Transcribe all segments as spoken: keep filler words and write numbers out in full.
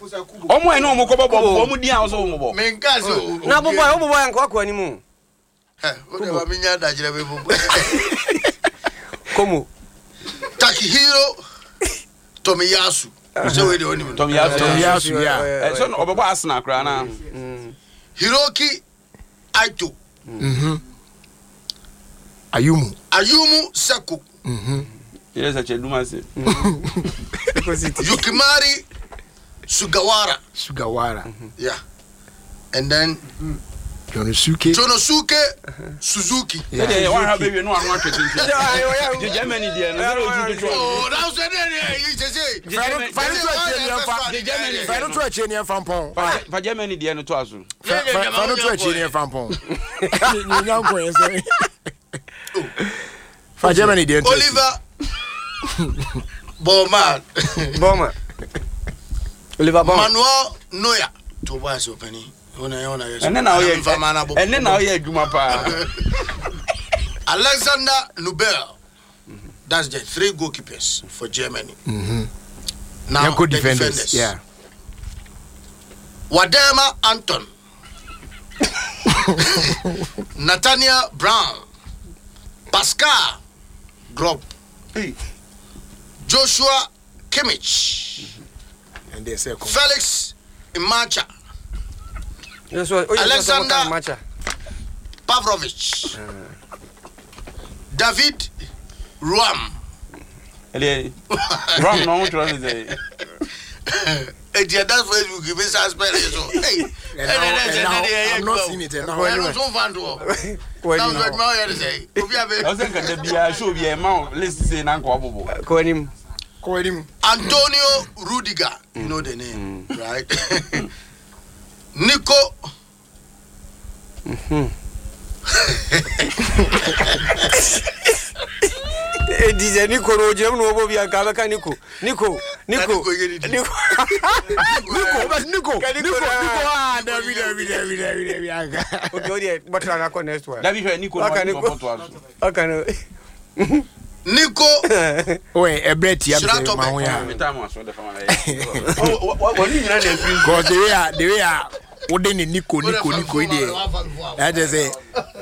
Omo eno omo ko bobo omo di an so omo bo. Men ka so. Na bobo omo bobo an ko akwa ni mu. Eh, o de ba mi nya da jire be bobo. Komo. Takihiro Tomiyasu. So we dey oni. Tomiyasu. Tomiyasu ya. Eh so obobo Arsenal kra na. Hiroki Aito. Mhm. Ayumu. Ayumu Seko. Mhm. Yes, I check Duma say. Yukimari Sugawara. Sugawara. Yeah. And then Jonosuke. Jonosuke Suzuki. Yeah, yeah, one have baby no one want to. The Germany there no do do. Oh, now say there you say. Fight to Chenian fan. Fight to Chenian fan pon. For Germany there no to aso. Fight to Chenian fan pon. Ni nyam ko yen say. For Germany there. Oliver Bowman. Bowman. Oliver Bowman. Manuel Neuer. To was opening. Ona ona yes. And then now you and then now you adwuma pa. Alexander Nubel. That's the three goalkeepers for Germany. Mhm. Now good the defenders. defenders. Yeah. Wadema Anton. Nathaniel Brown. Pascal Grob. Hey. Joshua Kimmich. And they say Felix Imacha. Yes, what Alexander Pavlovich. Uh. David Ruam. Ruam no want to say. Eh, that's why you give us as well. Hey, I'm not seeing it now. I'm not so fun to. What do you say? I think that be a show be a man. Let's say na ko abobo. Ko him. Ko him. Antonio Rudiger. You know the name, right? Nico. Mhm. Eh, dize Nico Rojem no bo bia ka beka Nico. Nico. Nico. Nico. Nico, but Nico. Nico, Nico. Ah, David, David, David, David, David. Okay, but na ko next one. David Nico no Nico to aso. Okay. Nico. Oh, a bread here. My own ya. Me time aso the family. Oh, what you na dey free? Cause the way the way Ode ni Nico Nico Nico ide. I just say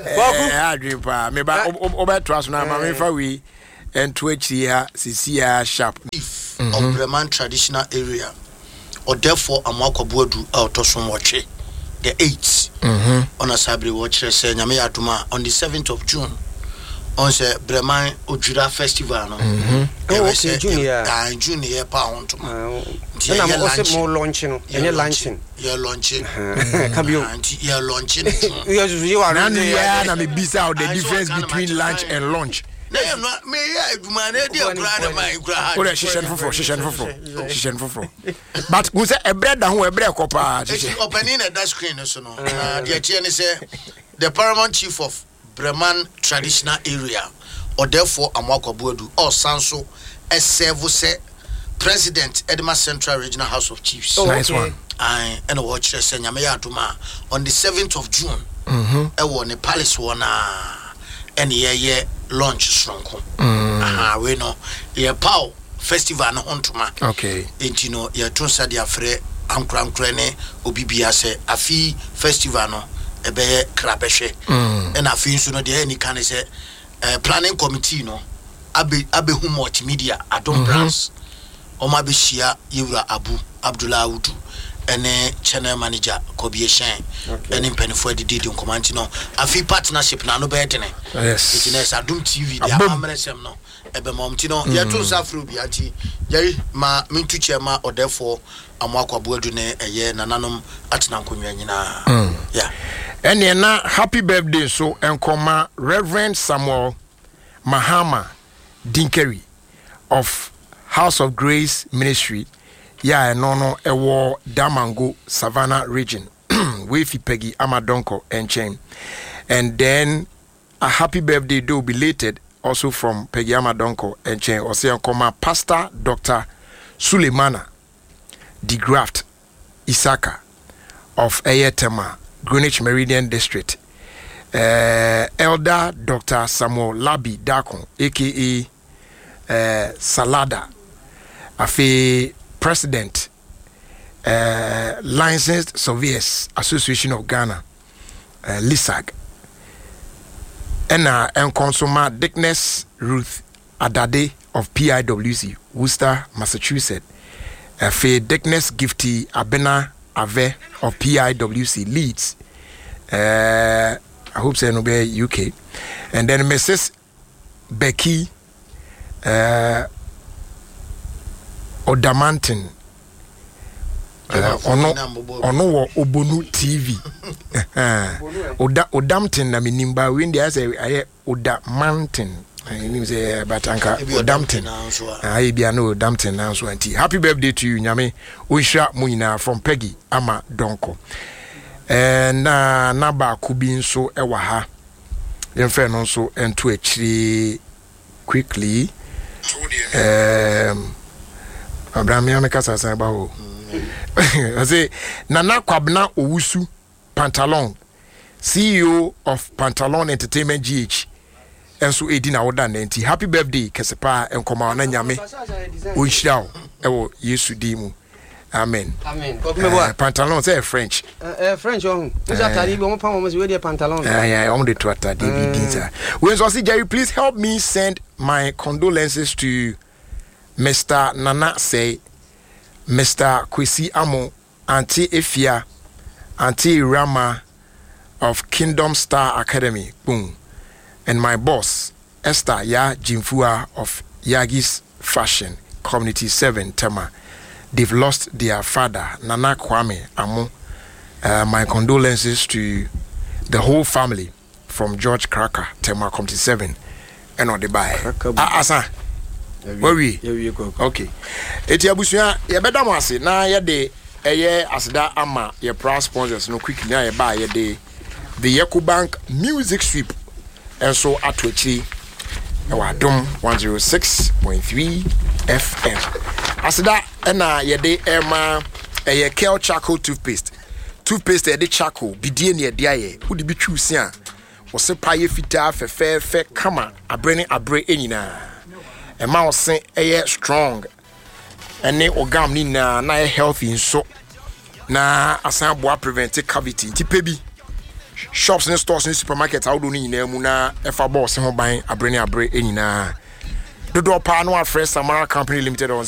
eh adwin pa me ba oba trust na ma me fa we and twitch here Cecilia sharp of Bremen traditional area or therefore Amakwabuadu out of Somwache the eighth on a Sabri watch say Nyame Aduma on the seventh of June on say Bremen Ojura festival no oh okay junior ah junior pa on to na mo ose mo launching no enye launching yeah launching kabio yeah launching you you are na yeah na me bisa out the difference between lunch and lunch na no me yeah aduma na dey brother my grad o shishen fofo shishen fofo shishen fofo but we say e bread da ho e bread ko pa shishen opening na that screen so no na dey tie ne say the paramount chief of Bremen traditional area or therefore Amakwabuadu or Sanso a servo say President Edema Central Regional House of Chiefs. Oh, nice okay. One. I and watch say Nyame Aduma on the seventh of June. Mhm. E won the palace one and ye ye launch stronko. Aha, we know ye pow festival no hontuma. Okay. And you know ye tun sa dia frɛ ankra ankra ne obibia say afi festival no ebe krabehwe. Mm. And afi nso no de any kan say planning committee no abe abe hu multimedia Adom Brands. Oma be shia Yura Abu Abdullah Udu ene channel manager Kobie Shen ene mpanifo adidi di nkomanti no afi partnership na no be dene yes it is Adom T V dia amresem no ebe momti no ya to safru bi ati yari ma mintu chema odefo Amakwabuadu ne eye nananom atena nkonwa nyina yeah ene na happy birthday so enkoma Reverend Samuel Mahama Dinkeri of House of Grace Ministry, yeah, no, no, a war Damango Savannah region, Wavy Peggy Amadonko and Chain. And then a happy birthday do belated also from Peggy Amadonko and Chain, or say, Koma Pastor Doctor Suleimana de Graft Isaka of Ayetema, Greenwich Meridian District, uh, Elder Doctor Samuel Labi Dakon, aka uh, Salada. Afi President uh, Licensed Surveyors Association of Ghana, uh, LISAG, and uh, and consumer Dickness Ruth Adade of P I W C, Worcester, Massachusetts. Uh, Faye Dickness Gifty Abena Ave of P I W C, Leeds. Uh, I hope so, no be U K. And then Missus Becky uh, Odamantin. Uh, ono ono Obonu T V. Oda Odamtin na minimba windi ase aye Odamantin. I say but anka Odamtin. Aye bia no Odamtin na so anti. Happy birthday to you nyame. Onhira mu nyina from Peggy Ama Donko. Eh na na ba kubi nso e wa ha. Yemfe no nso ento akiri quickly. Um Abraham ya meka sasa ba ho. I say Nana Kwabna Owusu Pantalon, C E O of Pantalon Entertainment G H. And so Edina Oda Nenti. Happy birthday, Kesepa and Komana Nyame. Unshao. Ewo Yesu Dimu. Amen. Amen. Uh, pantalon say French. Uh, French on. Who's that? Tadi, we want to wear pantalon. Yeah, yeah. On the Twitter, D V D. When so see Jerry, please help me send my condolences to Mister Nana Say, Mister Kwesi Amo, Auntie Efia, Auntie Rama of Kingdom Star Academy. Boom. And my boss, Esther Ya Jimfua of Yagi's Fashion, Community seven, Tema. They've lost their father, Nana Kwame Amo. Uh, my condolences to the whole family from George Cracker, Tema, Community seven. And on the buy. Ah, asa. Where we? Okay. Eti abusuya, ye beda mo ase na ye de eye asda ama ye proud sponsors no quick na ye ba ye de the Ecobank Music Sweep. And so at Twitchy, our Dom one oh six point three F M. As that, and I, ye de Emma, a Kel charcoal toothpaste. Toothpaste, a de charcoal, be dear near Dia, who be choosing. Was a pie fita, fe fair, fair, kama, a brainy, a bray, any na. A mouse say, a strong, and ne orgam nina, na healthy in so. Na, a samboa prevent cavity, tipebi. Shops and stores and supermarkets, how do you know Muna, if a boss and buying a brainy, a bray, any na. The door panel, our friend Samara Company Limited on